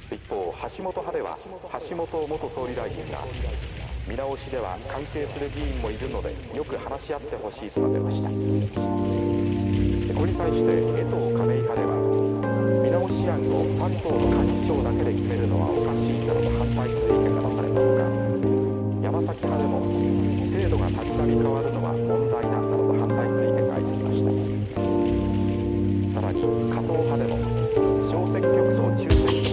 一方、橋本派では橋本元総理大臣が、見直しでは関係する議員もいるのでよく話し合ってほしいと述べました。これに対して江藤亀井派では、見直し案を3党の幹事長だけで決めるのはおかしいなどと反対する意見が出されたほか、山崎派でも制度がたびたび変わるの